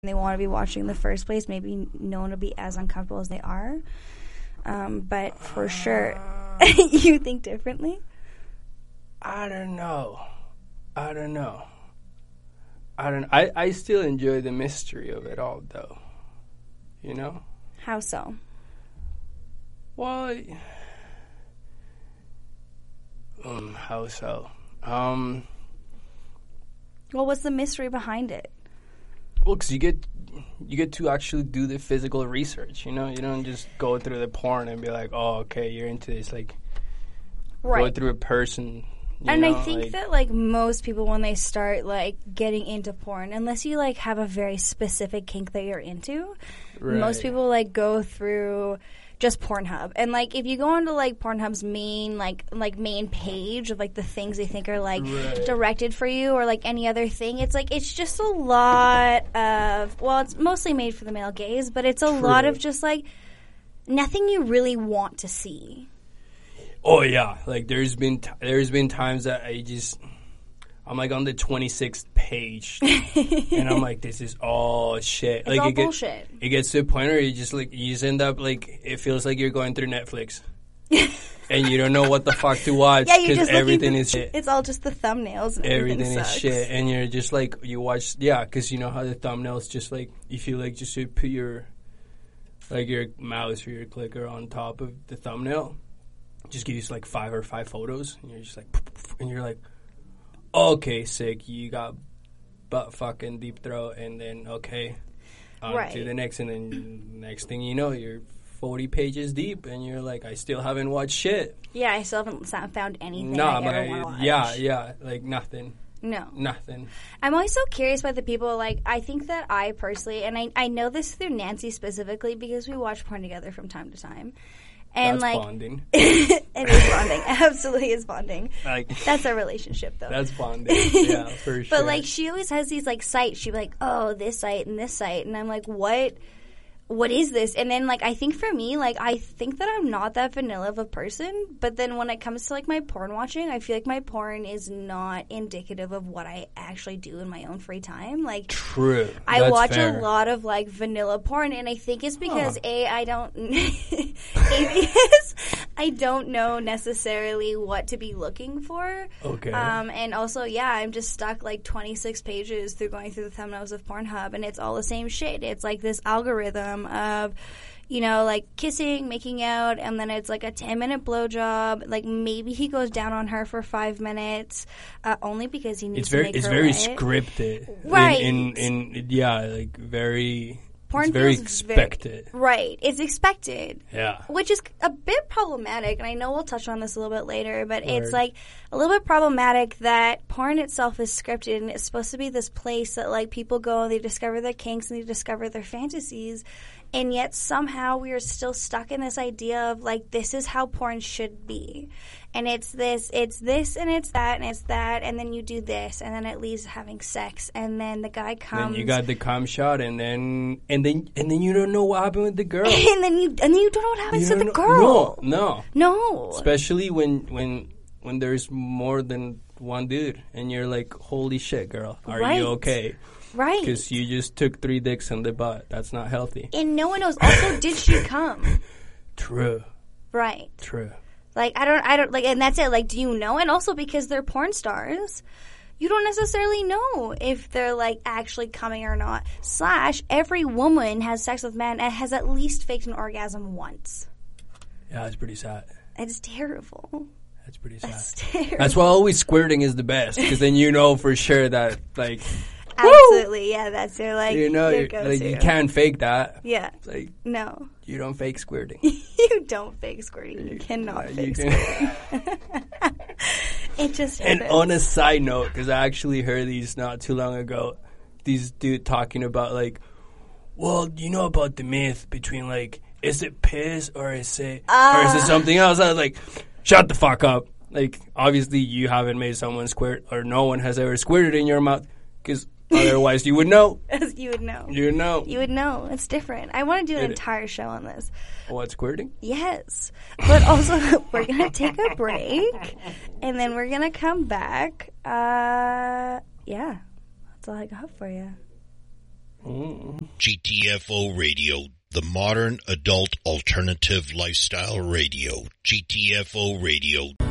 they want to be watching in the first place, maybe no one will be as uncomfortable as they are. But for sure, you think differently? I don't know. I still enjoy the mystery of it all, though. You know? How so? Well, how so? Well, what's the mystery behind it? Well, because you get to actually do the physical research, you know? You don't just go through the porn and be like, oh, okay, you're into this. Like, right. Go through a person. And I think that, like, most people, when they start, like, getting into porn, unless you, like, have a very specific kink that you're into, most people, like, go through just Pornhub. And, like, if you go onto, like, Pornhub's main, main page of, like, the things they think are, like, directed for you or, like, any other thing, it's, like, it's just a lot of, well, it's mostly made for the male gaze, but it's a lot of just, like, nothing you really want to see. Oh yeah, like there's been times that I'm like on the 26th page, and I'm like, this is all shit. It's like all bullshit. It gets to a point where you just end up like it feels like you're going through Netflix, and you don't know what the fuck to watch because everything is shit. It's all just the thumbnails. And everything sucks. is shit, and you're just like you watch because you know how the thumbnails just like if you like just put your mouse or your clicker on top of the thumbnail. Just give you like 5 photos, and you're just like, and you're like, okay, sick. You got butt fucking deep throat, and then to the next, and then next thing you know, you're 40 pages deep, and you're like, I still haven't watched shit. Yeah, I still haven't found anything I ever want to watch. Yeah, like nothing. No. Nothing. I'm always so curious about the people, like, I think that I personally, and I know this through Nancy specifically because we watch porn together from time to time. And that's like bonding. It is bonding. Absolutely is bonding. Like, that's our relationship, though. That's bonding. Yeah, for sure. But like, she always has these like sites. She'd be like, "Oh, this site and this site," and I'm like, "What? What is this?" And then like, I think for me, like, I think that I'm not that vanilla of a person. But then when it comes to like my porn watching, I feel like my porn is not indicative of what I actually do in my own free time. Like, true. I watch a lot of like vanilla porn, and I think it's because I don't because I don't know necessarily what to be looking for. Okay. And also, I'm just stuck like 26 pages through going through the thumbnails of Pornhub, and it's all the same shit. It's like this algorithm of, you know, like kissing, making out, and then it's like a 10-minute blowjob. Like maybe he goes down on her for 5 minutes, only because he needs to make her It's very wet. scripted, right? Like very. Porn it's very expected. Right. It's expected. Yeah. Which is a bit problematic, and I know we'll touch on this a little bit later, but it's like a little bit problematic that porn itself is scripted, and it's supposed to be this place that like people go and they discover their kinks and they discover their fantasies, and yet somehow we are still stuck in this idea of like this is how porn should be. And it's this, and it's that, and it's that, and then you do this, and then it leads to having sex, and then the guy comes. Then you got the cum shot, and then you don't know what happened with the girl. and then you don't know what happens to the girl. No. Especially when there's more than one dude, and you're like, holy shit, girl, are you okay? Right. Because you just took 3 dicks in the butt. That's not healthy. And no one knows. Also, did she come? True. Right. True. Like, I don't, like, and that's it. Like, do you know? And also because they're porn stars, you don't necessarily know if they're, like, actually coming or not. / every woman has sex with men and has at least faked an orgasm once. Yeah, that's pretty sad. It's terrible. That's pretty sad. That's terrible. That's why always squirting is the best, because then you know for sure that, like... Absolutely, yeah, that's your, like, you know, your go-to. like, you can't fake that. Yeah. Like, no. You don't fake squirting. You don't fake squirting. You cannot fake squirting. It just happens. And on a side note, because I actually heard these not too long ago, these dude talking about, like, well, you know about the myth between, like, is it piss or is it something else? I was like, shut the fuck up. Like, obviously you haven't made someone squirt, or no one has ever squirted in your mouth, because... otherwise, you would know. You would know. You would know. You would know. It's different. I want to do an entire show on this. What, squirting? Yes. But also, we're going to take a break, and then we're going to come back. Yeah. That's all I got for you. GTFO Radio, the modern adult alternative lifestyle radio. GTFO Radio.